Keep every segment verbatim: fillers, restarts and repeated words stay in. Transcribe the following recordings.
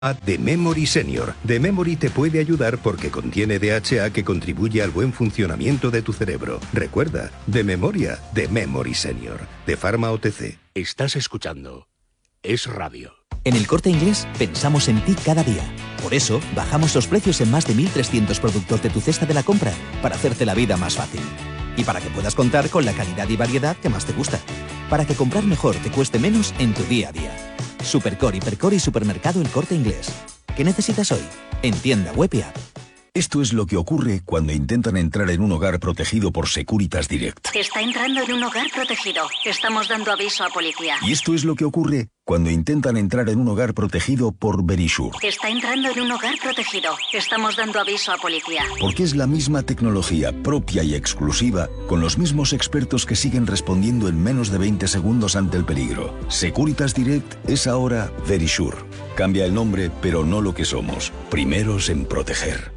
The Memory Senior. The Memory te puede ayudar porque contiene D H A que contribuye al buen funcionamiento de tu cerebro. Recuerda, de memoria, The Memory Senior. De Pharma O T C. Estás escuchando Es Radio. En El Corte Inglés pensamos en ti cada día. Por eso, bajamos los precios en más de mil trescientos productos de tu cesta de la compra para hacerte la vida más fácil. Y para que puedas contar con la calidad y variedad que más te gusta. Para que comprar mejor te cueste menos en tu día a día. Supercore, Hipercore y Supermercado El Corte Inglés. ¿Qué necesitas hoy? En tienda web y app. Esto es lo que ocurre cuando intentan entrar en un hogar protegido por Securitas Direct. Está entrando en un hogar protegido. Estamos dando aviso a policía. Y esto es lo que ocurre cuando intentan entrar en un hogar protegido por Verisure. Está entrando en un hogar protegido. Estamos dando aviso a policía. Porque es la misma tecnología propia y exclusiva, con los mismos expertos que siguen respondiendo en menos de veinte segundos ante el peligro. Securitas Direct es ahora Verisure. Cambia el nombre, pero no lo que somos. Primeros en proteger.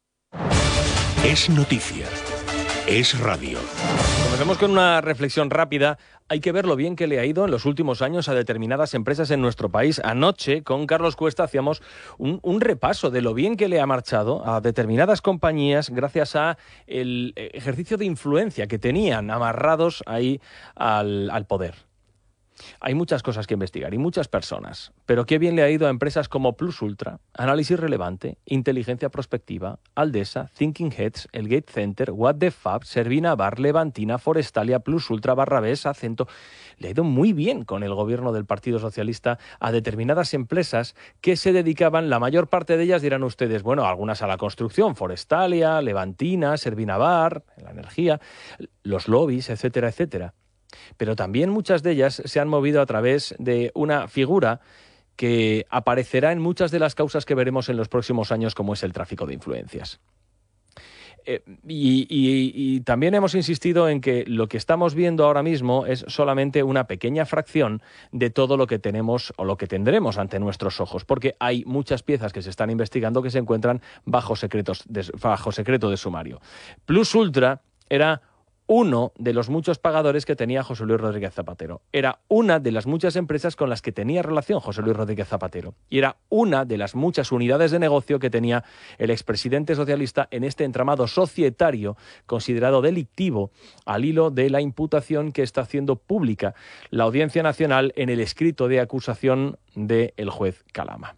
Es noticia. Es radio. Comencemos con una reflexión rápida. Hay que ver lo bien que le ha ido en los últimos años a determinadas empresas en nuestro país. Anoche, con Carlos Cuesta, hacíamos un, un repaso de lo bien que le ha marchado a determinadas compañías gracias a el ejercicio de influencia que tenían amarrados ahí al, al poder. Hay muchas cosas que investigar y muchas personas, pero qué bien le ha ido a empresas como Plus Ultra, Análisis Relevante, Inteligencia Prospectiva, Aldesa, Thinking Heads, El Gate Center, What the Fab, Servina Bar, Levantina, Forestalia, Plus Ultra, Barrabés, Acento. Le ha ido muy bien con el gobierno del Partido Socialista a determinadas empresas que se dedicaban, la mayor parte de ellas dirán ustedes, bueno, algunas a la construcción, Forestalia, Levantina, Servina Bar, la energía, los lobbies, etcétera, etcétera. Pero también muchas de ellas se han movido a través de una figura que aparecerá en muchas de las causas que veremos en los próximos años, como es el tráfico de influencias. Eh, y, y, y también hemos insistido en que lo que estamos viendo ahora mismo es solamente una pequeña fracción de todo lo que tenemos o lo que tendremos ante nuestros ojos, porque hay muchas piezas que se están investigando que se encuentran bajo, secretos de, bajo secreto de sumario. Plus Ultra era uno de los muchos pagadores que tenía José Luis Rodríguez Zapatero. Era una de las muchas empresas con las que tenía relación José Luis Rodríguez Zapatero. Y era una de las muchas unidades de negocio que tenía el expresidente socialista en este entramado societario considerado delictivo al hilo de la imputación que está haciendo pública la Audiencia Nacional en el escrito de acusación del juez Calama.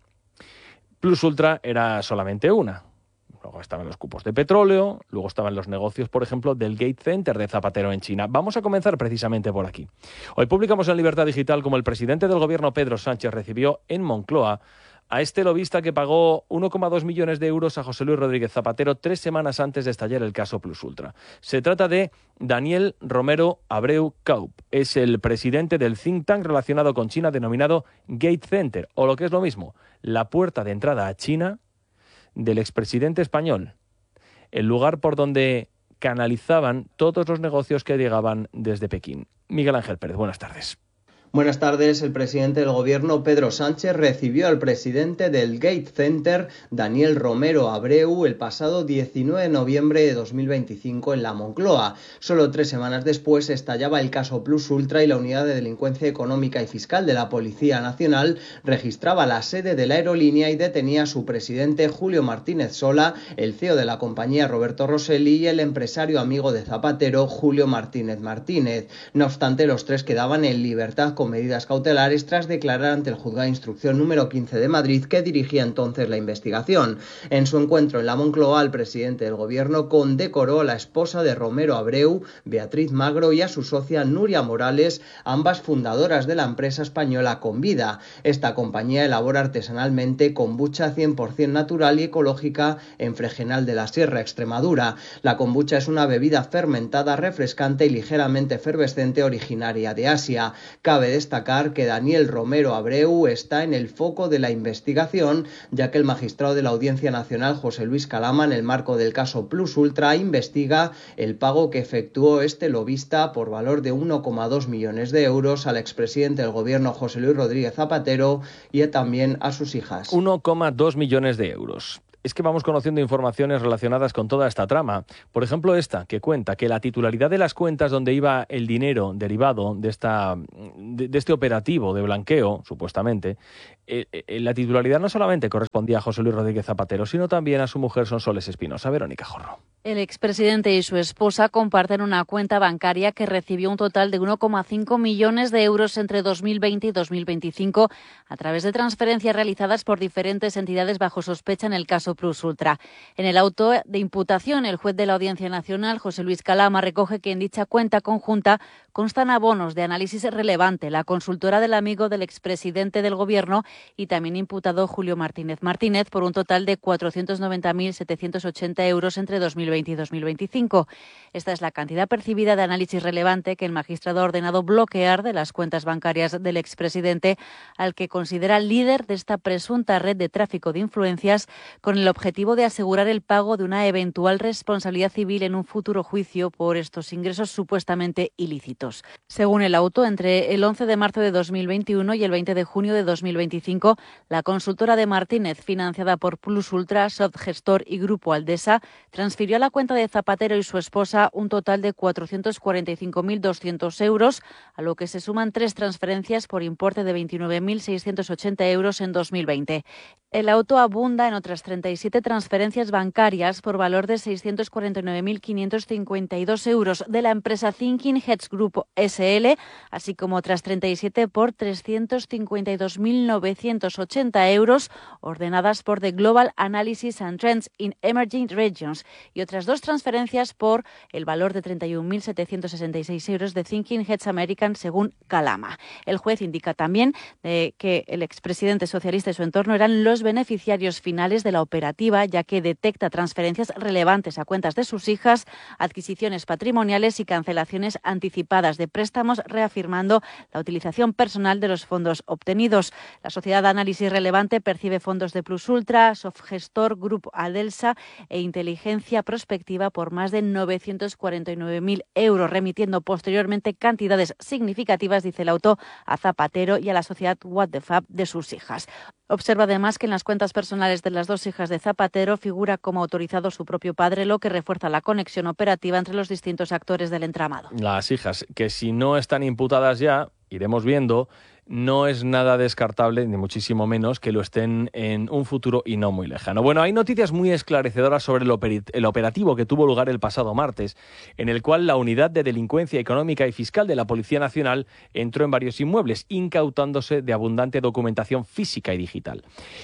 Plus Ultra era solamente una. Luego estaban los cupos de petróleo, luego estaban los negocios, por ejemplo, del Gate Center de Zapatero en China. Vamos a comenzar precisamente por aquí. Hoy publicamos en Libertad Digital cómo el presidente del gobierno, Pedro Sánchez, recibió en Moncloa a este lobista que pagó uno coma dos millones de euros a José Luis Rodríguez Zapatero tres semanas antes de estallar el caso Plus Ultra. Se trata de Daniel Romero Abreu Kaup. Es el presidente del think tank relacionado con China denominado Gate Center, o lo que es lo mismo, la puerta de entrada a China del expresidente español, el lugar por donde canalizaban todos los negocios que llegaban desde Pekín. Miguel Ángel Pérez, buenas tardes. Buenas tardes. El presidente del gobierno, Pedro Sánchez, recibió al presidente del Gate Center, Daniel Romero Abreu, el pasado diecinueve de noviembre de dos mil veinticinco en la Moncloa. Solo tres semanas después estallaba el caso Plus Ultra y la Unidad de Delincuencia Económica y Fiscal de la Policía Nacional registraba la sede de la aerolínea y detenía a su presidente, Julio Martínez Sola, el C E O de la compañía, Roberto Rosselli, y el empresario amigo de Zapatero, Julio Martínez Martínez. No obstante, los tres quedaban en libertad con medidas cautelares tras declarar ante el juzgado de instrucción número quince de Madrid, que dirigía entonces la investigación. En su encuentro en la Moncloa, el presidente del gobierno condecoró a la esposa de Romero Abreu, Beatriz Magro, y a su socia Nuria Morales, ambas fundadoras de la empresa española Convida. Esta compañía elabora artesanalmente kombucha cien por ciento natural y ecológica en Fregenal de la Sierra, Extremadura. La kombucha es una bebida fermentada, refrescante y ligeramente efervescente originaria de Asia. Cabe destacar que Daniel Romero Abreu está en el foco de la investigación, ya que el magistrado de la Audiencia Nacional, José Luis Calama, en el marco del caso Plus Ultra, investiga el pago que efectuó este lobista por valor de uno coma dos millones de euros al expresidente del gobierno, José Luis Rodríguez Zapatero, y también a sus hijas. uno coma dos millones de euros. Es que vamos conociendo informaciones relacionadas con toda esta trama. Por ejemplo, esta, que cuenta que la titularidad de las cuentas donde iba el dinero derivado de, esta, de, de este operativo de blanqueo, supuestamente, eh, eh, la titularidad no solamente correspondía a José Luis Rodríguez Zapatero, sino también a su mujer Sonsoles Espinosa. Verónica Jorro. El expresidente y su esposa comparten una cuenta bancaria que recibió un total de uno coma cinco millones de euros entre dos mil veinte y dos mil veinticinco a través de transferencias realizadas por diferentes entidades bajo sospecha en el caso Plus Ultra. En el auto de imputación, el juez de la Audiencia Nacional, José Luis Calama, recoge que en dicha cuenta conjunta constan abonos de Análisis Relevante, la consultora del amigo del expresidente del Gobierno, y también imputado Julio Martínez Martínez, por un total de cuatrocientos noventa mil setecientos ochenta euros entre dos mil veinte y dos mil veinticinco. Esta es la cantidad percibida de Análisis Relevante que el magistrado ha ordenado bloquear de las cuentas bancarias del expresidente, al que considera líder de esta presunta red de tráfico de influencias, con el objetivo de asegurar el pago de una eventual responsabilidad civil en un futuro juicio por estos ingresos supuestamente ilícitos. Según el auto, entre el once de marzo de dos mil veintiuno y el veinte de junio de dos mil veinticinco, la consultora de Martínez, financiada por Plus Ultra, Softgestor y Grupo Aldesa, transfirió a la cuenta de Zapatero y su esposa un total de cuatrocientos cuarenta y cinco mil doscientos euros, a lo que se suman tres transferencias por importe de veintinueve mil seiscientos ochenta euros en dos mil veinte. El auto abunda en otras treinta y siete transferencias bancarias por valor de seiscientos cuarenta y nueve mil quinientos cincuenta y dos euros de la empresa Thinking Heads Group S L, así como otras treinta y siete por trescientos cincuenta y dos mil novecientos ochenta euros ordenadas por The Global Analysis and Trends in Emerging Regions, y otras dos transferencias por el valor de treinta y un mil setecientos sesenta y seis euros de Thinking Heads American, según Calama. El juez indica también eh, que el expresidente socialista y su entorno eran los beneficiarios finales de la operativa, ya que detecta transferencias relevantes a cuentas de sus hijas, adquisiciones patrimoniales y cancelaciones anticipadas de préstamos, reafirmando la utilización personal de los fondos obtenidos. La sociedad de análisis relevante percibe fondos de Plus Ultra, Softgestor, Grupo Adelsa e Inteligencia Prospectiva por más de novecientos cuarenta y nueve mil euros, remitiendo posteriormente cantidades significativas, dice el auto, a Zapatero y a la sociedad What the Fab de sus hijas. Observa además que en las cuentas personales de las dos hijas de Zapatero figura como autorizado su propio padre, lo que refuerza la conexión operativa entre los distintos actores del entramado. Las hijas, que si no están imputadas ya, iremos viendo, no es nada descartable, ni muchísimo menos, que lo estén en un futuro y no muy lejano. Bueno, hay noticias muy esclarecedoras sobre el, oper- el operativo que tuvo lugar el pasado martes, en el cual la Unidad de Delincuencia Económica y Fiscal de la Policía Nacional entró en varios inmuebles, incautándose de abundante documentación física y digital.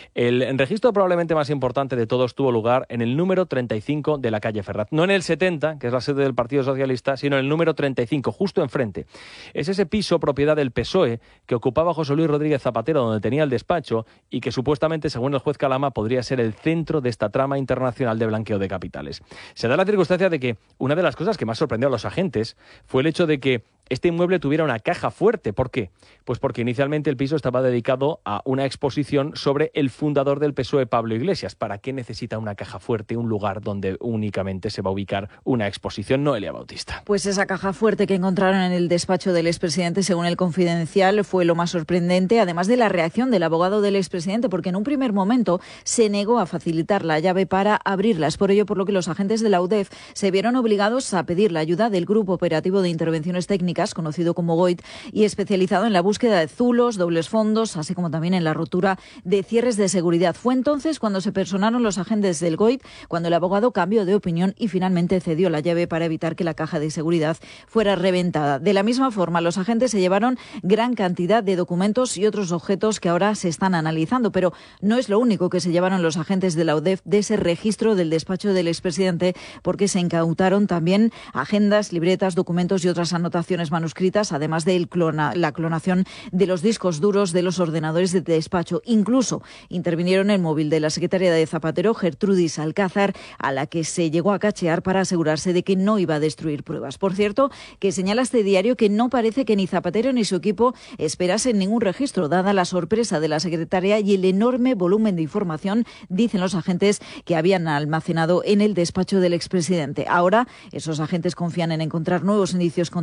El registro probablemente más importante de todos tuvo lugar en el número treinta y cinco de la calle Ferraz. No en el setenta, que es la sede del Partido Socialista, sino en el número treinta y cinco, justo enfrente. Es ese piso propiedad del P S O E que ocupaba José Luis Rodríguez Zapatero, donde tenía el despacho, y que supuestamente, según el juez Calama, podría ser el centro de esta trama internacional de blanqueo de capitales. Se da la circunstancia de que una de las cosas que más sorprendió a los agentes fue el hecho de que este inmueble tuviera una caja fuerte. ¿Por qué? Pues porque inicialmente el piso estaba dedicado a una exposición sobre el fundador del P S O E, Pablo Iglesias. ¿Para qué necesita una caja fuerte, un lugar donde únicamente se va a ubicar una exposición? Noelia Bautista. Pues esa caja fuerte que encontraron en el despacho del expresidente, según el Confidencial, fue lo más sorprendente, además de la reacción del abogado del expresidente, porque en un primer momento se negó a facilitar la llave para abrirlas. Por ello, por lo que los agentes de la U D E F se vieron obligados a pedir la ayuda del Grupo Operativo de Intervenciones Técnicas, conocido como GOIT, y especializado en la búsqueda de zulos, dobles fondos, así como también en la rotura de cierres de seguridad. Fue entonces cuando se personaron los agentes del GOIT, cuando el abogado cambió de opinión y finalmente cedió la llave para evitar que la caja de seguridad fuera reventada. De la misma forma, los agentes se llevaron gran cantidad de documentos y otros objetos que ahora se están analizando, pero no es lo único que se llevaron los agentes de la U D E F de ese registro del despacho del expresidente, porque se incautaron también agendas, libretas, documentos y otras anotaciones manuscritas, además de clona, la clonación de los discos duros de los ordenadores de despacho. Incluso intervinieron el móvil de la secretaria de Zapatero, Gertrudis Alcázar, a la que se llegó a cachear para asegurarse de que no iba a destruir pruebas. Por cierto, que señala este diario que no parece que ni Zapatero ni su equipo esperasen ningún registro, dada la sorpresa de la secretaria y el enorme volumen de información, dicen los agentes, que habían almacenado en el despacho del expresidente. Ahora, esos agentes confían en encontrar nuevos indicios contra Zapatero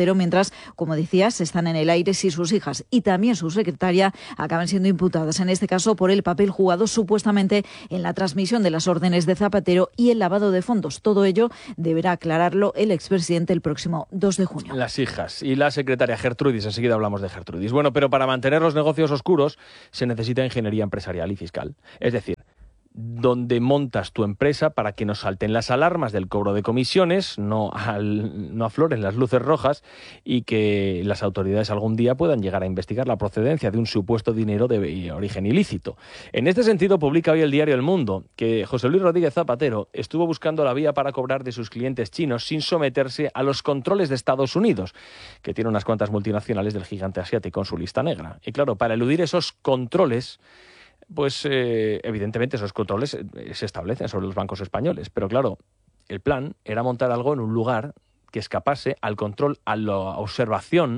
Zapatero, mientras, como decías, están en el aire si sus hijas y también su secretaria acaban siendo imputadas, en este caso por el papel jugado supuestamente en la transmisión de las órdenes de Zapatero y el lavado de fondos. Todo ello deberá aclararlo el expresidente el próximo dos de junio. Las hijas y la secretaria Gertrudis, enseguida hablamos de Gertrudis. Bueno, pero para mantener los negocios oscuros se necesita ingeniería empresarial y fiscal. Es decir, donde montas tu empresa para que no salten las alarmas del cobro de comisiones, no, al, no afloren las luces rojas y que las autoridades algún día puedan llegar a investigar la procedencia de un supuesto dinero de origen ilícito. En este sentido, publica hoy el diario El Mundo que José Luis Rodríguez Zapatero estuvo buscando la vía para cobrar de sus clientes chinos sin someterse a los controles de Estados Unidos, que tiene unas cuantas multinacionales del gigante asiático en su lista negra. Y claro, para eludir esos controles, pues eh, evidentemente esos controles eh, se establecen sobre los bancos españoles. Pero claro, el plan era montar algo en un lugar que escapase al control, a la observación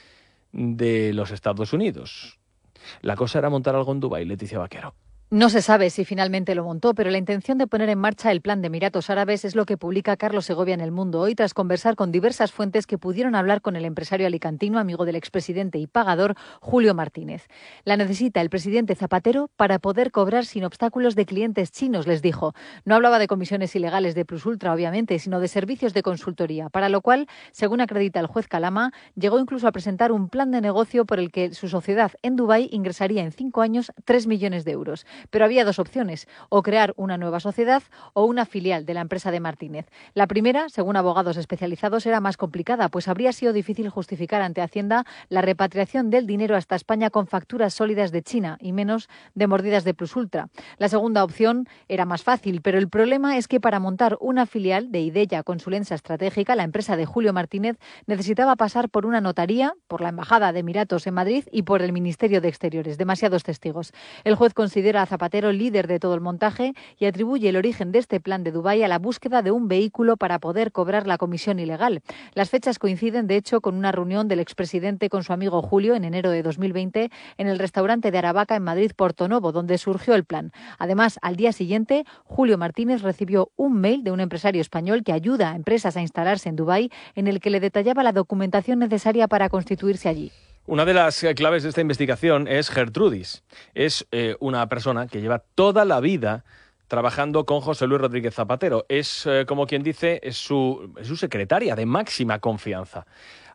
de los Estados Unidos. La cosa era montar algo en Dubái, Leticia Vaquero. No se sabe si finalmente lo montó, pero la intención de poner en marcha el plan de Emiratos Árabes es lo que publica Carlos Segovia en El Mundo hoy, tras conversar con diversas fuentes que pudieron hablar con el empresario alicantino, amigo del expresidente y pagador, Julio Martínez. La necesita el presidente Zapatero para poder cobrar sin obstáculos de clientes chinos, les dijo. No hablaba de comisiones ilegales de Plus Ultra, obviamente, sino de servicios de consultoría, para lo cual, según acredita el juez Calama, llegó incluso a presentar un plan de negocio por el que su sociedad en Dubái ingresaría en cinco años tres millones de euros. Pero había dos opciones, o crear una nueva sociedad o una filial de la empresa de Martínez. La primera, según abogados especializados, era más complicada, pues habría sido difícil justificar ante Hacienda la repatriación del dinero hasta España con facturas sólidas de China y menos de mordidas de Plus Ultra. La segunda opción era más fácil, pero el problema es que para montar una filial de Ideya Consulencia Estratégica, la empresa de Julio Martínez, necesitaba pasar por una notaría, por la Embajada de Emiratos en Madrid y por el Ministerio de Exteriores. Demasiados testigos. El juez considera a Zapatero líder de todo el montaje y atribuye el origen de este plan de Dubái a la búsqueda de un vehículo para poder cobrar la comisión ilegal. Las fechas coinciden, de hecho, con una reunión del expresidente con su amigo Julio en enero de dos mil veinte en el restaurante de Aravaca en Madrid, Portonovo, donde surgió el plan. Además, al día siguiente, Julio Martínez recibió un mail de un empresario español que ayuda a empresas a instalarse en Dubái, en el que le detallaba la documentación necesaria para constituirse allí. Una de las claves de esta investigación es Gertrudis. Es eh, una persona que lleva toda la vida trabajando con José Luis Rodríguez Zapatero. Es, eh, como quien dice, es su, es su secretaria de máxima confianza.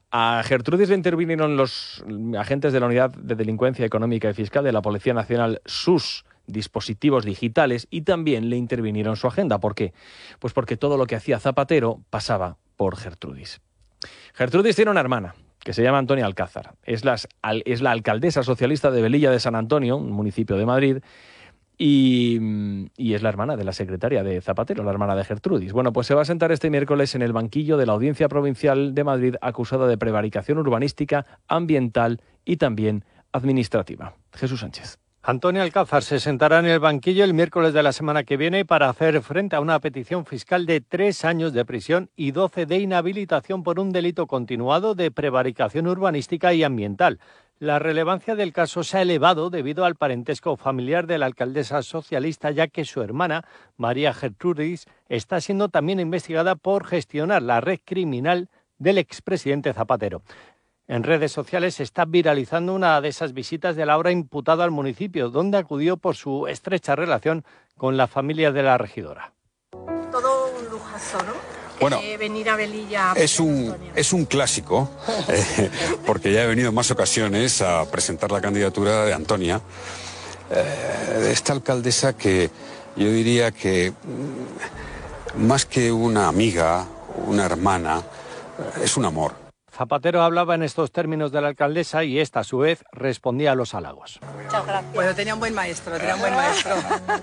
A Gertrudis le intervinieron los agentes de la Unidad de Delincuencia Económica y Fiscal de la Policía Nacional, sus dispositivos digitales, y también le intervinieron su agenda. ¿Por qué? Pues porque todo lo que hacía Zapatero pasaba por Gertrudis. Gertrudis tiene una hermana que se llama Antonia Alcázar. Es, las, es la alcaldesa socialista de Velilla de San Antonio, un municipio de Madrid, y, y es la hermana de la secretaria de Zapatero, la hermana de Gertrudis. Bueno, pues se va a sentar este miércoles en el banquillo de la Audiencia Provincial de Madrid, acusada de prevaricación urbanística, ambiental y también administrativa. Jesús Sánchez. Antonia Alcázar se sentará en el banquillo el miércoles de la semana que viene para hacer frente a una petición fiscal de tres años de prisión y doce de inhabilitación por un delito continuado de prevaricación urbanística y ambiental. La relevancia del caso se ha elevado debido al parentesco familiar de la alcaldesa socialista, ya que su hermana, María Gertrudis, está siendo también investigada por gestionar la red criminal del expresidente Zapatero. En redes sociales se está viralizando una de esas visitas del ahora imputado al municipio, donde acudió por su estrecha relación con la familia de la regidora. Todo un lujazo, ¿no? Bueno, eh, venir a Velilla. Es un, es un clásico, eh, porque ya he venido en más ocasiones a presentar la candidatura de Antonia, eh, de esta alcaldesa que yo diría que más que una amiga, una hermana, es un amor. Zapatero hablaba en estos términos de la alcaldesa y esta, a su vez, respondía a los halagos. Muchas gracias. Bueno, tenía un buen maestro, tenía un buen maestro.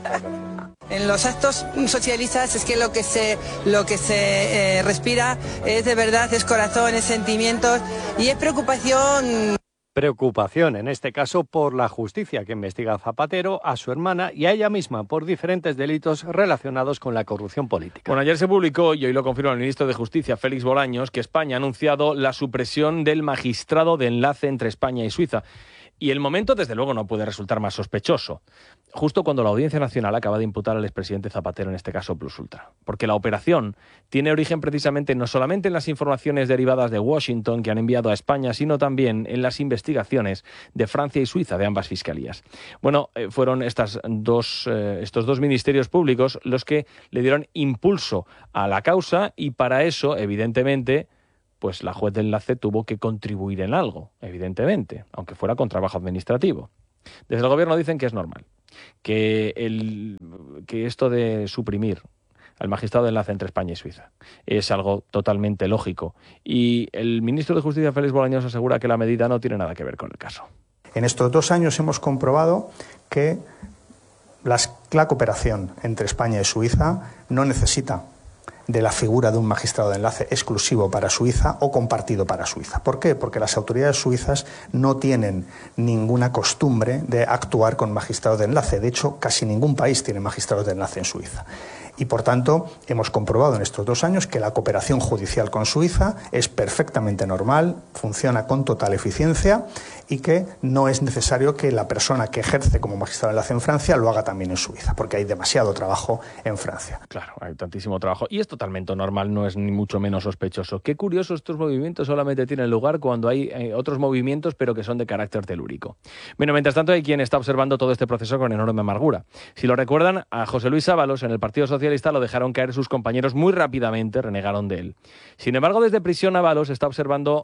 En los actos socialistas es que lo que se, lo que se eh, respira es de verdad, es corazón, es sentimientos y es preocupación. Preocupación, en este caso, por la justicia que investiga a Zapatero, a su hermana y a ella misma por diferentes delitos relacionados con la corrupción política. Bueno, ayer se publicó, y hoy lo confirma el ministro de Justicia, Félix Bolaños, que España ha anunciado la supresión del magistrado de enlace entre España y Suiza. Y el momento, desde luego, no puede resultar más sospechoso. Justo cuando la Audiencia Nacional acaba de imputar al expresidente Zapatero, en este caso Plus Ultra. Porque la operación tiene origen precisamente no solamente en las informaciones derivadas de Washington que han enviado a España, sino también en las investigaciones de Francia y Suiza, de ambas fiscalías. Bueno, eh, fueron estas dos, eh, estos dos ministerios públicos los que le dieron impulso a la causa y para eso, evidentemente, pues la juez de enlace tuvo que contribuir en algo, evidentemente, aunque fuera con trabajo administrativo. Desde el gobierno dicen que es normal, que, el, que esto de suprimir al magistrado de enlace entre España y Suiza es algo totalmente lógico. Y el ministro de Justicia, Félix Bolaños, asegura que la medida no tiene nada que ver con el caso. En estos dos años hemos comprobado que las, la cooperación entre España y Suiza no necesita de la figura de un magistrado de enlace exclusivo para Suiza o compartido para Suiza. ¿Por qué? Porque las autoridades suizas no tienen ninguna costumbre de actuar con magistrados de enlace. De hecho, casi ningún país tiene magistrados de enlace en Suiza. Y, por tanto, hemos comprobado en estos dos años que la cooperación judicial con Suiza es perfectamente normal, funciona con total eficiencia y que no es necesario que la persona que ejerce como magistrado de enlace en Francia lo haga también en Suiza, porque hay demasiado trabajo en Francia. Claro, hay tantísimo trabajo y es totalmente normal, no es ni mucho menos sospechoso. Qué curioso, estos movimientos solamente tienen lugar cuando hay eh, otros movimientos, pero que son de carácter telúrico. Bueno, mientras tanto hay quien está observando todo este proceso con enorme amargura. Si lo recuerdan, a José Luis Ábalos en el Partido Socialista lo dejaron caer sus compañeros muy rápidamente, renegaron de él. Sin embargo, desde prisión Ábalos está observando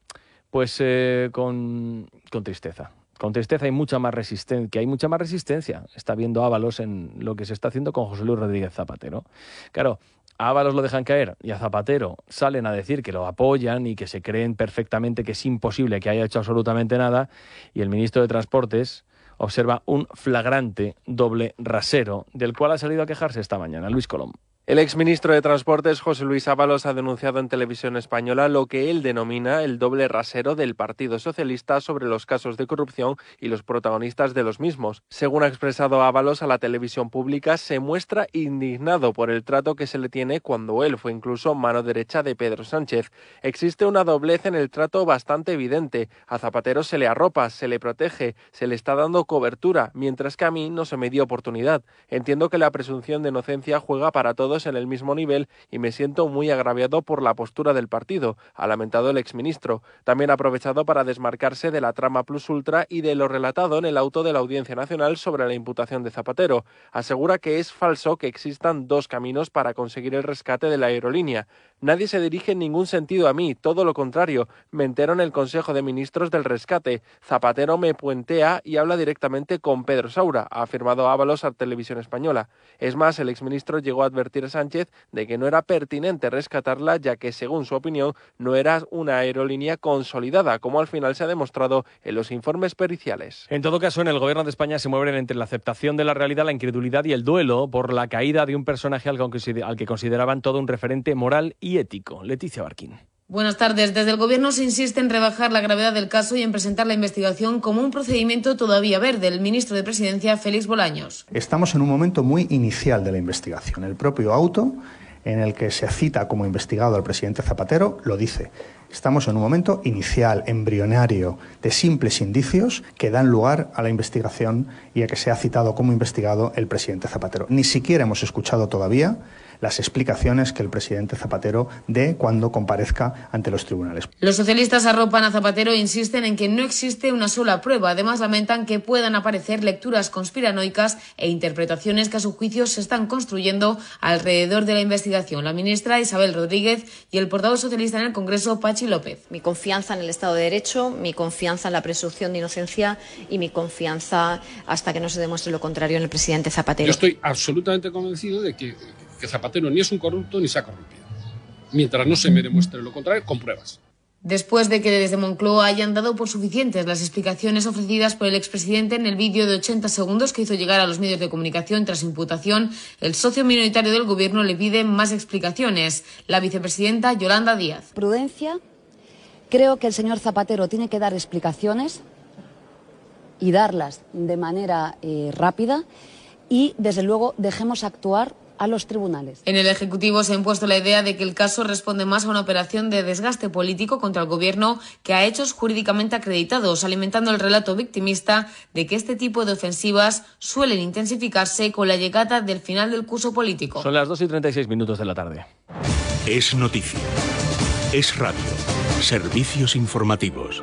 pues eh, con, con tristeza. Con tristeza hay mucha más resistencia, que hay mucha más resistencia. Está viendo Ábalos en lo que se está haciendo con José Luis Rodríguez Zapatero. Claro, a Ábalos lo dejan caer y a Zapatero salen a decir que lo apoyan y que se creen perfectamente que es imposible que haya hecho absolutamente nada, y el ministro de Transportes observa un flagrante doble rasero, del cual ha salido a quejarse esta mañana Luis Colom. El exministro de Transportes, José Luis Ábalos, ha denunciado en Televisión Española lo que él denomina el doble rasero del Partido Socialista sobre los casos de corrupción y los protagonistas de los mismos. Según ha expresado Ábalos a la televisión pública, se muestra indignado por el trato que se le tiene cuando él fue incluso mano derecha de Pedro Sánchez. Existe una doblez en el trato bastante evidente. A Zapatero se le arropa, se le protege, se le está dando cobertura, mientras que a mí no se me dio oportunidad. Entiendo que la presunción de inocencia juega para todos en el mismo nivel y me siento muy agraviado por la postura del partido, ha lamentado el exministro. También ha aprovechado para desmarcarse de la trama Plus Ultra y de lo relatado en el auto de la Audiencia Nacional sobre la imputación de Zapatero. Asegura que es falso que existan dos caminos para conseguir el rescate de la aerolínea. Nadie se dirige en ningún sentido a mí, todo lo contrario. Me entero en el Consejo de Ministros del rescate. Zapatero me puentea y habla directamente con Pedro Saura, ha afirmado Ábalos a Televisión Española. Es más, el exministro llegó a advertir a Sánchez de que no era pertinente rescatarla, ya que, según su opinión, no era una aerolínea consolidada, como al final se ha demostrado en los informes periciales. En todo caso, en el gobierno de España se mueven entre la aceptación de la realidad, la incredulidad y el duelo por la caída de un personaje al que consideraban todo un referente moral y ético. Leticia Barquín. Buenas tardes. Desde el Gobierno se insiste en rebajar la gravedad del caso y en presentar la investigación como un procedimiento todavía verde. El ministro de Presidencia, Félix Bolaños. Estamos en un momento muy inicial de la investigación. El propio auto en el que se cita como investigado al presidente Zapatero lo dice. Estamos en un momento inicial, embrionario, de simples indicios que dan lugar a la investigación y a que sea citado como investigado el presidente Zapatero. Ni siquiera hemos escuchado todavía las explicaciones que el presidente Zapatero dé cuando comparezca ante los tribunales. Los socialistas arropan a Zapatero e insisten en que no existe una sola prueba. Además, lamentan que puedan aparecer lecturas conspiranoicas e interpretaciones que a su juicio se están construyendo alrededor de la investigación. La ministra Isabel Rodríguez y el portavoz socialista en el Congreso, Pachi López. Mi confianza en el Estado de Derecho, mi confianza en la presunción de inocencia y mi confianza, hasta que no se demuestre lo contrario, en el presidente Zapatero. Yo estoy absolutamente convencido de que que Zapatero ni es un corrupto ni se ha corrompido, mientras no se me demuestre lo contrario con pruebas. Después de que desde Moncloa hayan dado por suficientes las explicaciones ofrecidas por el expresidente en el vídeo de ochenta segundos que hizo llegar a los medios de comunicación tras imputación, el socio minoritario del Gobierno le pide más explicaciones. La vicepresidenta Yolanda Díaz. Prudencia. Creo que el señor Zapatero tiene que dar explicaciones y darlas de manera eh, rápida y, desde luego, dejemos actuar a los tribunales. En el Ejecutivo se ha impuesto la idea de que el caso responde más a una operación de desgaste político contra el Gobierno que a hechos jurídicamente acreditados, alimentando el relato victimista de que este tipo de ofensivas suelen intensificarse con la llegada del final del curso político. Son las dos y treinta y seis minutos de la tarde. Es noticia. Es radio. Servicios informativos.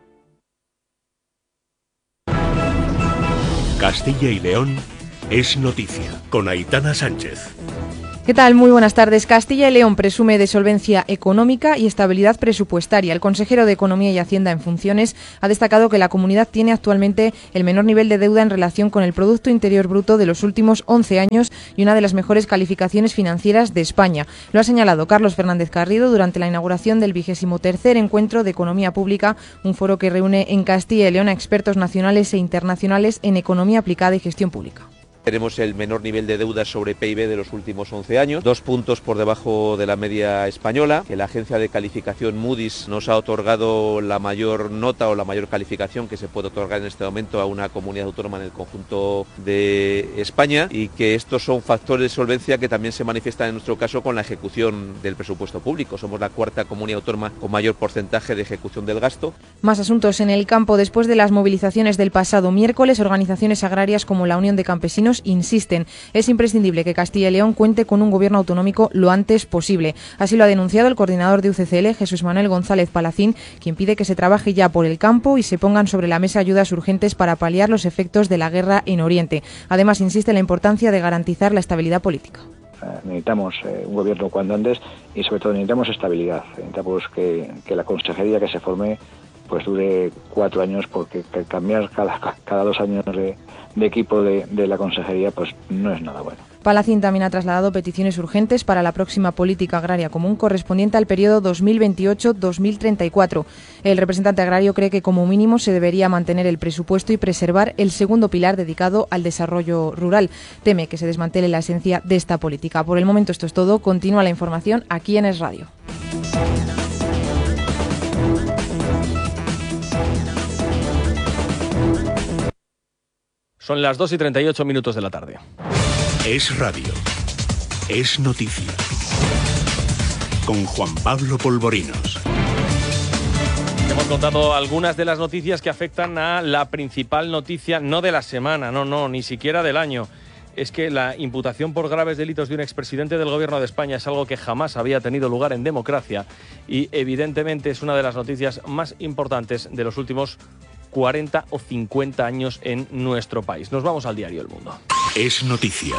Castilla y León es noticia, con Aitana Sánchez. ¿Qué tal? Muy buenas tardes. Castilla y León presume de solvencia económica y estabilidad presupuestaria. El consejero de Economía y Hacienda en funciones ha destacado que la comunidad tiene actualmente el menor nivel de deuda en relación con el Producto Interior Bruto de los últimos once años y una de las mejores calificaciones financieras de España. Lo ha señalado Carlos Fernández Garrido durante la inauguración del vigésimo tercer Encuentro de Economía Pública, un foro que reúne en Castilla y León a expertos nacionales e internacionales en economía aplicada y gestión pública. Tenemos el menor nivel de deuda sobre P I B de los últimos once años, dos puntos por debajo de la media española, que la agencia de calificación Moody's nos ha otorgado la mayor nota o la mayor calificación que se puede otorgar en este momento a una comunidad autónoma en el conjunto de España, y que estos son factores de solvencia que también se manifiestan en nuestro caso con la ejecución del presupuesto público. Somos la cuarta comunidad autónoma con mayor porcentaje de ejecución del gasto. Más asuntos en el campo. Después de las movilizaciones del pasado miércoles, organizaciones agrarias como la Unión de Campesinos insisten. Es imprescindible que Castilla y León cuente con un gobierno autonómico lo antes posible. Así lo ha denunciado el coordinador de U C C L, Jesús Manuel González Palacín, quien pide que se trabaje ya por el campo y se pongan sobre la mesa ayudas urgentes para paliar los efectos de la guerra en Oriente. Además, insiste en la importancia de garantizar la estabilidad política. Necesitamos eh, un gobierno cuando antes y sobre todo necesitamos estabilidad. Necesitamos que, que la consejería que se forme pues dure cuatro años, porque cambiar cada, cada dos años de, de equipo de, de la consejería pues no es nada bueno. Palacín también ha trasladado peticiones urgentes para la próxima política agraria común correspondiente al periodo dos mil veintiocho dos mil treinta y cuatro. El representante agrario cree que como mínimo se debería mantener el presupuesto y preservar el segundo pilar dedicado al desarrollo rural. Teme que se desmantele la esencia de esta política. Por el momento esto es todo. Continúa la información aquí en Es Radio. Son las dos y treinta y ocho minutos de la tarde. Es radio. Es noticia. Con Juan Pablo Polvorinos. Hemos contado algunas de las noticias que afectan a la principal noticia, no de la semana, no, no, ni siquiera del año. Es que la imputación por graves delitos de un expresidente del Gobierno de España es algo que jamás había tenido lugar en democracia y evidentemente es una de las noticias más importantes de los últimos cuarenta o cincuenta años en nuestro país. Nos vamos al diario El Mundo. Es noticia.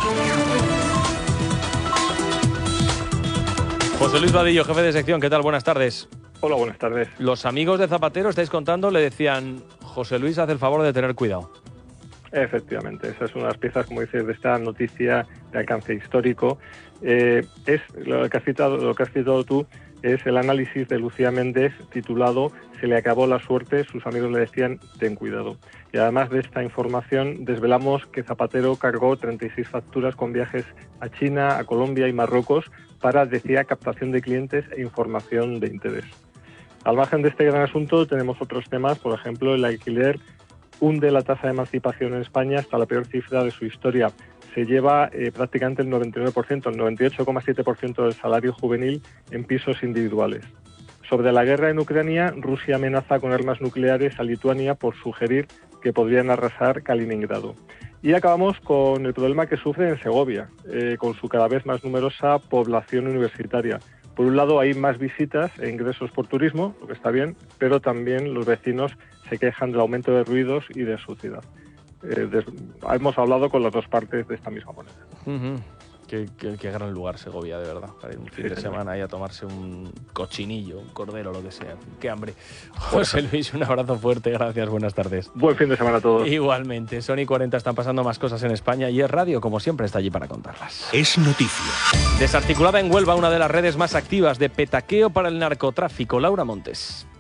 José Luis Vadillo, jefe de sección, ¿qué tal? Buenas tardes. Hola, buenas tardes. Los amigos de Zapatero, estáis contando, le decían, José Luis, haz el favor de tener cuidado. Efectivamente, esa es una de las piezas, como dices, de esta noticia de alcance histórico. Eh, es lo que has citado, lo que has citado tú, es el análisis de Lucía Méndez titulado "Se le acabó la suerte", sus amigos le decían "ten cuidado". Y además de esta información desvelamos que Zapatero cargó treinta y seis facturas con viajes a China, a Colombia y Marruecos para, decía, captación de clientes e información de interés. Al margen de este gran asunto tenemos otros temas, por ejemplo, el alquiler hunde la tasa de emancipación en España hasta la peor cifra de su historia. Se lleva eh, prácticamente el noventa y nueve por ciento, el noventa y ocho coma siete por ciento del salario juvenil en pisos individuales. Sobre la guerra en Ucrania, Rusia amenaza con armas nucleares a Lituania por sugerir que podrían arrasar Kaliningrado. Y acabamos con el problema que sufre en Segovia, eh, con su cada vez más numerosa población universitaria. Por un lado hay más visitas e ingresos por turismo, lo que está bien, pero también los vecinos se quejan del aumento de ruidos y de suciedad. Eh, des, hemos hablado con las dos partes de esta misma moneda. Uh-huh. Qué, qué, qué gran lugar Segovia, de verdad, para ir un fin sí, de señor. semana ahí a tomarse un cochinillo, un cordero, lo que sea. Qué hambre. José Luis, un abrazo fuerte, gracias, buenas tardes. Buen fin de semana a todos. Igualmente, Sony cuarenta están pasando más cosas en España y Es Radio, como siempre, está allí para contarlas. Es noticia. Desarticulada en Huelva una de las redes más activas de petaqueo para el narcotráfico. Laura Montes.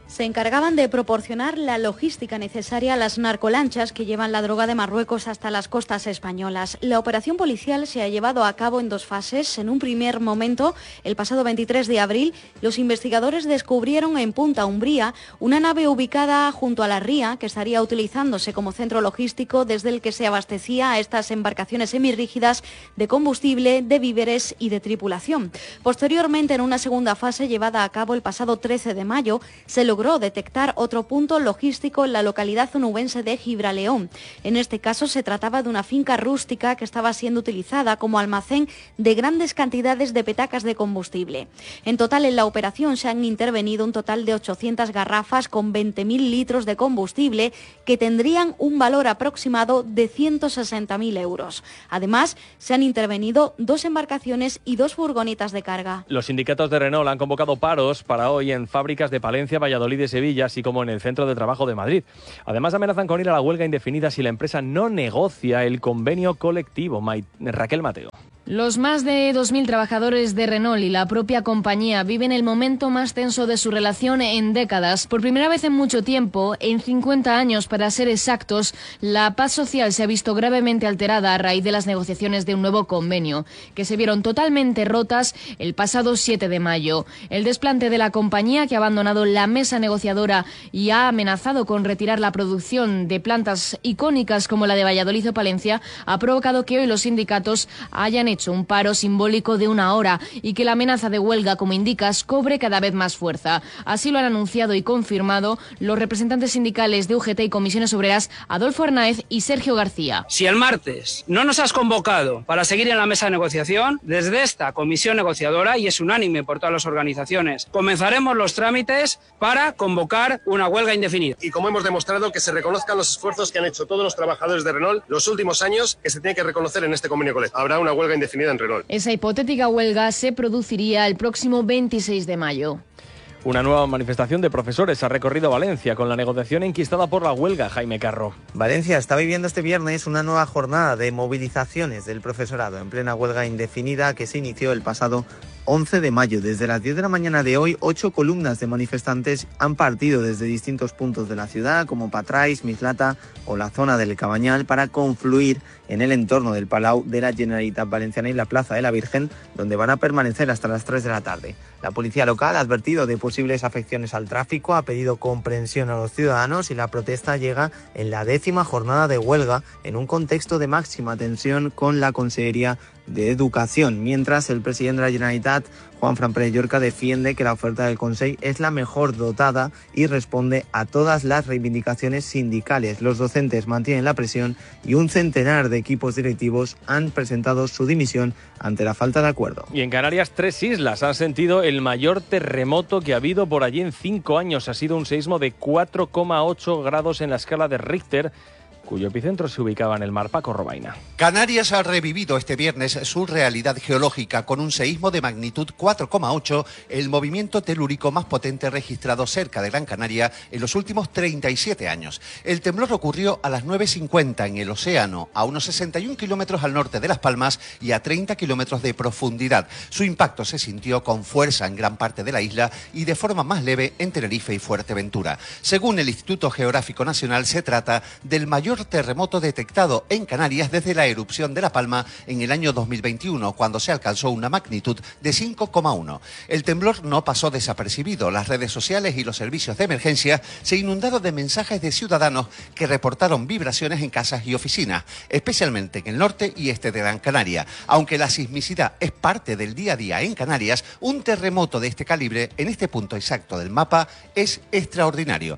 se encargaban de proporcionar la logística necesaria a las narcolanchas que llevan la droga de Marruecos hasta las costas españolas. La operación policial se ha llevado a cabo en dos fases. En un primer momento, el pasado veintitrés de abril, los investigadores descubrieron en Punta Umbría una nave ubicada junto a la ría que estaría utilizándose como centro logístico desde el que se abastecía a estas embarcaciones semirrígidas de combustible, de víveres y de tripulación. Posteriormente, en una segunda fase llevada a cabo el pasado trece de mayo, se logró detectar otro punto logístico en la localidad onubense de Gibraleón. En este caso se trataba de una finca rústica que estaba siendo utilizada como almacén de grandes cantidades de petacas de combustible. En total, en la operación se han intervenido un total de ochocientas garrafas con veinte mil litros de combustible que tendrían un valor aproximado de ciento sesenta mil euros. Además, se han intervenido dos embarcaciones y dos furgonetas de carga. Los sindicatos de Renault han convocado paros para hoy en fábricas de Palencia, Valladolid y de Sevilla, así como en el Centro de Trabajo de Madrid. Además, amenazan con ir a la huelga indefinida si la empresa no negocia el convenio colectivo. Ma- Raquel Mateo. Los más de dos mil trabajadores de Renault y la propia compañía viven el momento más tenso de su relación en décadas. Por primera vez en mucho tiempo, en cincuenta años para ser exactos, la paz social se ha visto gravemente alterada a raíz de las negociaciones de un nuevo convenio, que se vieron totalmente rotas el pasado siete de mayo. El desplante de la compañía, que ha abandonado la mesa negociadora y ha amenazado con retirar la producción de plantas icónicas como la de Valladolid o Palencia, ha provocado que hoy los sindicatos hayan hecho un paro simbólico de una hora y que la amenaza de huelga, como indicas, cobre cada vez más fuerza. Así lo han anunciado y confirmado los representantes sindicales de U G T y Comisiones Obreras, Adolfo Arnáez y Sergio García. Si el martes no nos has convocado para seguir en la mesa de negociación, desde esta comisión negociadora, y es unánime por todas las organizaciones, comenzaremos los trámites para convocar una huelga indefinida. Y como hemos demostrado, que se reconozcan los esfuerzos que han hecho todos los trabajadores de Renault los últimos años, que se tiene que reconocer en este convenio colectivo. Habrá una huelga indefinida en Renault. Esa hipotética huelga se produciría el próximo veintiséis de mayo. Una nueva manifestación de profesores ha recorrido Valencia con la negociación enquistada por la huelga. Jaime Carro. Valencia está viviendo este viernes una nueva jornada de movilizaciones del profesorado en plena huelga indefinida que se inició el pasado once de mayo. Desde las diez de la mañana de hoy, ocho columnas de manifestantes han partido desde distintos puntos de la ciudad, como Patrais, Mislata o la zona del Cabañal, para confluir en el entorno del Palau de la Generalitat Valenciana y la Plaza de la Virgen, donde van a permanecer hasta las tres de la tarde. La policía local ha advertido de posibles afecciones al tráfico, ha pedido comprensión a los ciudadanos y la protesta llega en la décima jornada de huelga en un contexto de máxima tensión con la Consellería de Educación, mientras el presidente de la Generalitat, Juanfran Pérez Llorca, defiende que la oferta del Consell es la mejor dotada y responde a todas las reivindicaciones sindicales. Los docentes mantienen la presión y un centenar de equipos directivos han presentado su dimisión ante la falta de acuerdo. Y en Canarias, tres islas han sentido el mayor terremoto que ha habido por allí en cinco años. Ha sido un seísmo de cuatro coma ocho grados en la escala de Richter, cuyo epicentro se ubicaba en el mar. Paco Robaina. Canarias ha revivido este viernes su realidad geológica con un seísmo de magnitud cuatro coma ocho, el movimiento telúrico más potente registrado cerca de Gran Canaria en los últimos treinta y siete años. El temblor ocurrió a las nueve cincuenta en el océano, a unos sesenta y un kilómetros al norte de Las Palmas y a treinta kilómetros de profundidad. Su impacto se sintió con fuerza en gran parte de la isla y de forma más leve en Tenerife y Fuerteventura. Según el Instituto Geográfico Nacional, se trata del mayor terremoto detectado en Canarias desde la erupción de La Palma en el año dos mil veintiuno, cuando se alcanzó una magnitud de cinco coma uno. El temblor no pasó desapercibido. Las redes sociales y los servicios de emergencia se inundaron de mensajes de ciudadanos que reportaron vibraciones en casas y oficinas, especialmente en el norte y este de Gran Canaria. Aunque la sismicidad es parte del día a día en Canarias, un terremoto de este calibre en este punto exacto del mapa es extraordinario.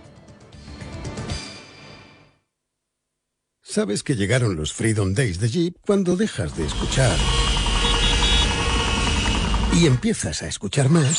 Sabes que llegaron los Freedom Days de Jeep cuando dejas de escuchar y empiezas a escuchar más.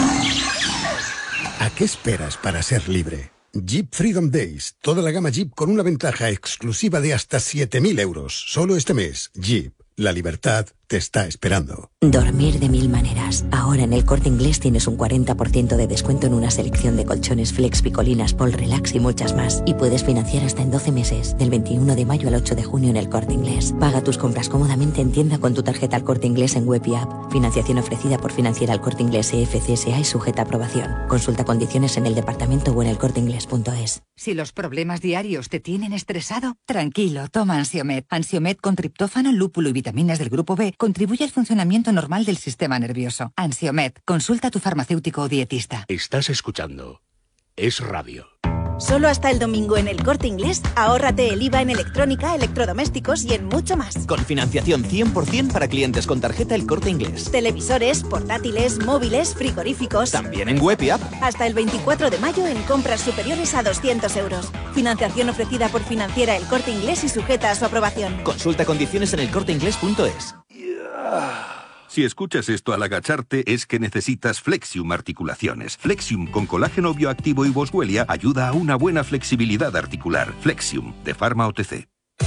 ¿A qué esperas para ser libre? Jeep Freedom Days, toda la gama Jeep con una ventaja exclusiva de hasta siete mil euros. Solo este mes. Jeep, la libertad te está esperando. Dormir de mil maneras. Ahora en El Corte Inglés tienes un cuarenta por ciento de descuento en una selección de colchones Flex, Picolinas, Pol Relax y muchas más. Y puedes financiar hasta en doce meses, del veintiuno de mayo al ocho de junio en El Corte Inglés. Paga tus compras cómodamente en tienda con tu tarjeta El Corte Inglés en web y app. Financiación ofrecida por Financiera El Corte Inglés E F C S A y sujeta a aprobación. Consulta condiciones en el departamento o en elcorteinglés punto es. Si los problemas diarios te tienen estresado, tranquilo, toma Ansiomed. Ansiomed con triptófano, lúpulo y vitaminas del grupo B contribuye al funcionamiento normal del sistema nervioso. Ansiomed, consulta a tu farmacéutico o dietista. Estás escuchando Es Radio. Solo hasta el domingo en El Corte Inglés, ahórrate el I V A en electrónica, electrodomésticos y en mucho más. Con financiación cien por ciento para clientes con tarjeta El Corte Inglés. Televisores, portátiles, móviles, frigoríficos. También en web y app. Hasta el veinticuatro de mayo en compras superiores a doscientos euros. Financiación ofrecida por Financiera El Corte Inglés y sujeta a su aprobación. Consulta condiciones en elcorteinglés punto es. Si escuchas esto al agacharte, es que necesitas Flexium Articulaciones. Flexium con colágeno bioactivo y boswellia ayuda a una buena flexibilidad articular. Flexium, de Pharma O T C.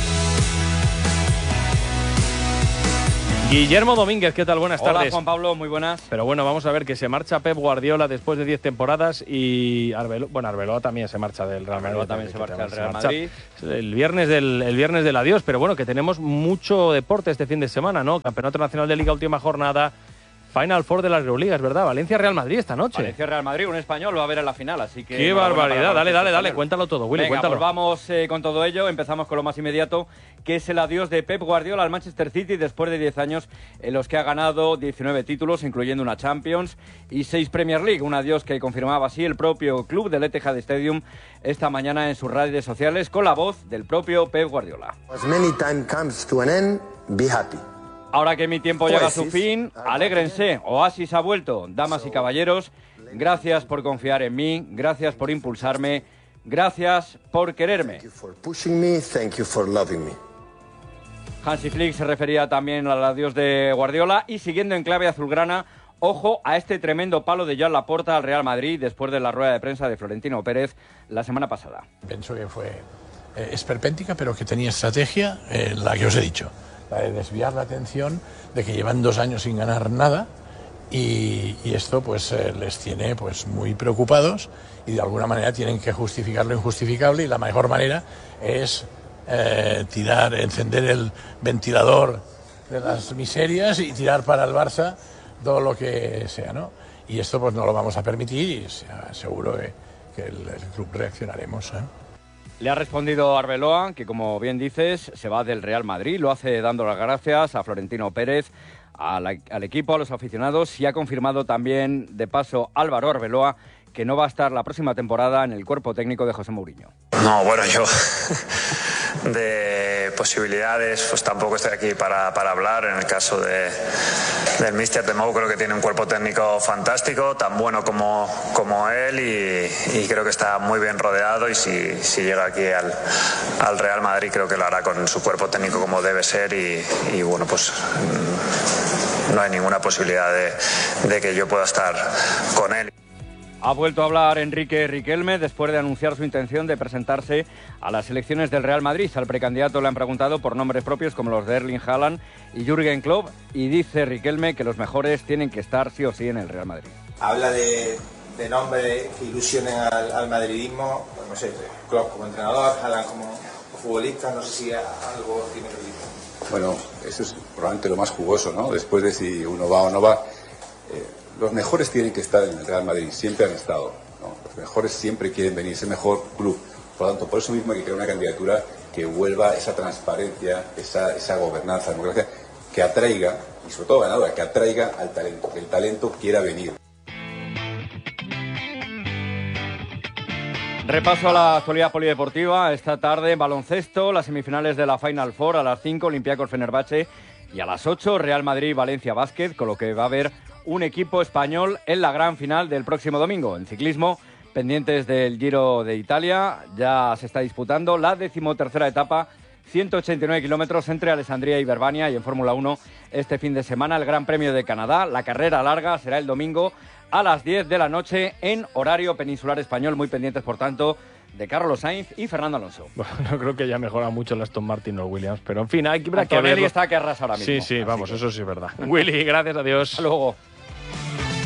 Guillermo Domínguez, ¿qué tal? Buenas Hola, tardes. Juan Pablo, muy buenas. Pero bueno, vamos a ver que se marcha Pep Guardiola después de diez temporadas y Arbeloa, bueno, Arbeloa también se marcha del Real Madrid. Arbeloa también se marcha del Real Madrid. El viernes del, el viernes del adiós, pero bueno, que tenemos mucho deporte este fin de semana, ¿no? Campeonato Nacional de Liga, última jornada. Final Four de las Euroligas, ¿verdad? Valencia-Real Madrid esta noche. Valencia-Real Madrid, un español lo va a ver en la final, así que... ¡Qué barbaridad! Dale, dale, dale, cuéntalo todo, Willy, Venga, cuéntalo. Pues vamos eh, con todo ello. Empezamos con lo más inmediato, que es el adiós de Pep Guardiola al Manchester City después de diez años en los que ha ganado diecinueve títulos, incluyendo una Champions y seis Premier League. Un adiós que confirmaba así el propio club del Etihad Stadium esta mañana en sus redes sociales con la voz del propio Pep Guardiola. As many time comes to an end, be happy. Ahora que mi tiempo llega a su fin, alégrense, Oasis ha vuelto. Damas y caballeros, gracias por confiar en mí, gracias por impulsarme, gracias por quererme. Hansi Flick se refería también al adiós de Guardiola y siguiendo en clave azulgrana, ojo a este tremendo palo de Joan Laporta al Real Madrid después de la rueda de prensa de Florentino Pérez la semana pasada. Pienso que fue eh, esperpéntica, pero que tenía estrategia, eh, la que os he dicho. De desviar la atención de que llevan dos años sin ganar nada y, y esto pues eh, les tiene pues muy preocupados y de alguna manera tienen que justificar lo injustificable y la mejor manera es eh, tirar, encender el ventilador de las miserias y tirar para el Barça todo lo que sea, ¿no? Y esto pues no lo vamos a permitir y seguro que, que el, el club reaccionaremos, ¿eh? Le ha respondido Arbeloa, que como bien dices, se va del Real Madrid, lo hace dando las gracias a Florentino Pérez, a la, al equipo, a los aficionados, y ha confirmado también, de paso, Álvaro Arbeloa, que no va a estar la próxima temporada en el cuerpo técnico de José Mourinho. No, bueno, yo de posibilidades pues tampoco estoy aquí para, para hablar. En el caso de, del míster de Mou creo que tiene un cuerpo técnico fantástico, tan bueno como, como él y, y creo que está muy bien rodeado y si, si llega aquí al, al Real Madrid creo que lo hará con su cuerpo técnico como debe ser y, y bueno, pues no hay ninguna posibilidad de, de que yo pueda estar con él. Ha vuelto a hablar Enrique Riquelme después de anunciar su intención de presentarse a las elecciones del Real Madrid. Al precandidato le han preguntado por nombres propios como los de Erling Haaland y Jürgen Klopp y dice Riquelme que los mejores tienen que estar sí o sí en el Real Madrid. Habla de, de nombres que ilusionen al, al madridismo, pues no sé, Klopp como entrenador, Haaland como futbolista, no sé si algo tiene que ver. Bueno, eso es probablemente lo más jugoso, ¿no? Después de si uno va o no va. Eh, Los mejores tienen que estar en el Real Madrid, siempre han estado, ¿no? Los mejores siempre quieren venir, es el mejor club. Por lo tanto, por eso mismo hay que crear una candidatura que vuelva esa transparencia, esa, esa gobernanza democrática, que atraiga, y sobre todo ganadora, que atraiga al talento, que el talento quiera venir. Repaso a la actualidad polideportiva. Esta tarde, baloncesto, las semifinales de la Final Four a las cinco, Olympiacos Fenerbahce, y a las ocho, Real Madrid Valencia Basket, con lo que va a haber un equipo español en la gran final del próximo domingo. En ciclismo, pendientes del Giro de Italia, ya se está disputando la decimotercera etapa, ciento ochenta y nueve kilómetros entre Alessandria y Verbania, y en Fórmula uno este fin de semana el Gran Premio de Canadá. La carrera larga será el domingo a las diez de la noche en horario peninsular español. Muy pendientes, por tanto, de Carlos Sainz y Fernando Alonso. Bueno, no creo que haya mejorado mucho el Aston Martin o Williams, pero en fin, hay que ver. Antonelli está que arrasa ahora mismo. Sí, sí, vamos, que... eso sí es verdad. Willy, gracias, adiós. Hasta luego.